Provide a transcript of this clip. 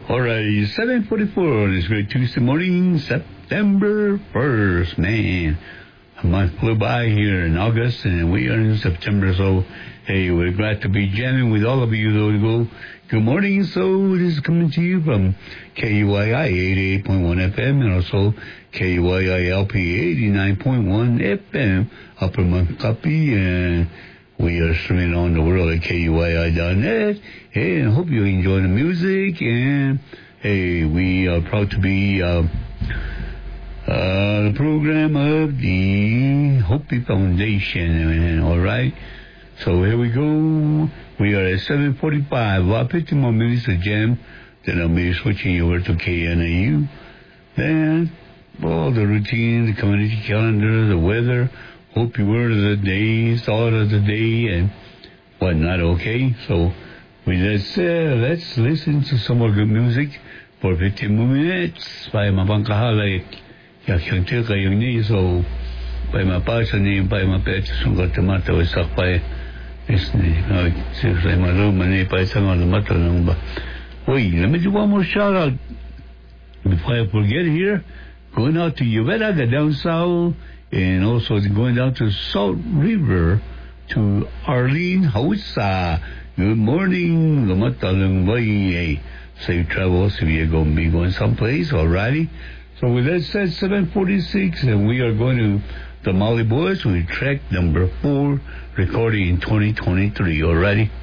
All right, 7:44. This great Tuesday morning, September 1st. Man, a month flew by here in August, and we are in September. So, hey, we're glad to be jamming with all of you. Good morning. So, this is coming to you from KUII 88.1 FM and also KUII-LP 89.1 FM, Upper Montgomery, and we are streaming on the world at KUII.net. Hey, and I hope you enjoy the music. And hey, we are proud to be the program of the Hopi Foundation. And all right, so here we go. We are at 7:45. About 15 more minutes of jam. Then I'll be switching over to KNAU. Then all the routine, the community calendar, the weather. Hope you word of the day, thought of the day, and whatnot, okay? So, with that said, let's listen to some more good music for 15 more minutes. By mapangkahala, yakyangtil kayong ni, so, by mapasa ni, by mapeta sungkat tamata, wasak pa isni, siyempre maruma ni, pa isang alamata lang ba. Wait, let me do one more shout out before I forget here. Going out to Uvetta, down south, and also going down to Salt River to Arlene Hausa. Good morning. Safe travels if you're going to be going someplace. Alrighty. So with that said, 7:46, and we are going to the Molly Boys with track number 4, recording in 2023. Alrighty.